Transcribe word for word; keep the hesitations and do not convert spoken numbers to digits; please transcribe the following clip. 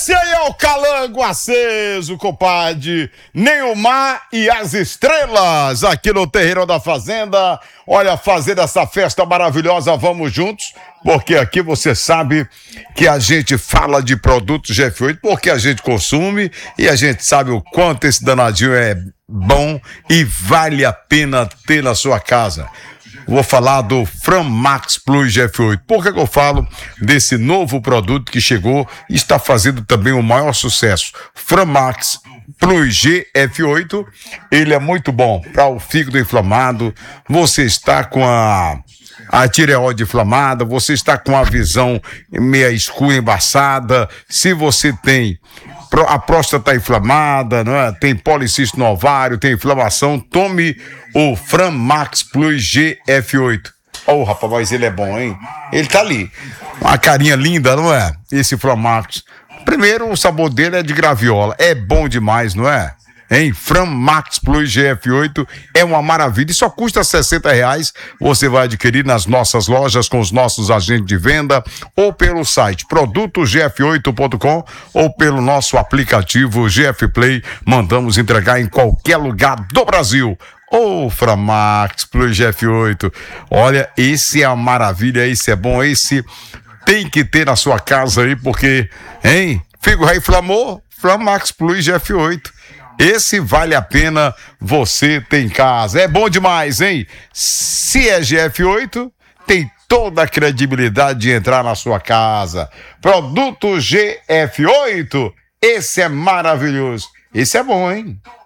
Esse aí é o calango aceso, compadre. Nem o mar e as estrelas aqui no Terreiro da Fazenda. Olha, fazer essa festa maravilhosa, vamos juntos, porque aqui você sabe que a gente fala de produtos G F oito, porque a gente consome e a gente sabe o quanto esse danadinho é bom e vale a pena ter na sua casa. Vou falar do Framax Plus G F oito. Por que que eu falo desse novo produto que chegou e está fazendo também o maior sucesso? Framax Plus G F oito, ele é muito bom para o fígado inflamado. Você está com a, a tireoide inflamada, você está com a visão meia escura, embaçada. Se você tem a próstata inflamada, não é? Tem policisto no ovário, tem inflamação, tome o Framax Plus G F oito. Oh, rapaz, mas ele é bom, hein? Ele tá ali. Uma carinha linda, não é? Esse Framax. Primeiro, o sabor dele é de graviola. É bom demais, não é? Hein? Framax Plus G F oito é uma maravilha e só custa sessenta reais. Você vai adquirir nas nossas lojas com os nossos agentes de venda ou pelo site produto g f oito ponto com ou pelo nosso aplicativo G F Play. Mandamos entregar em qualquer lugar do Brasil. Ô, oh, Framax Plus G F oito. Olha, esse é uma maravilha, esse é bom, esse tem que ter na sua casa aí, porque, hein? Figo já inflamou? Framax Plus G F oito. Esse vale a pena você ter em casa. É bom demais, hein? Se é G F oito, tem toda a credibilidade de entrar na sua casa. Produto G F oito, esse é maravilhoso. Esse é bom, hein?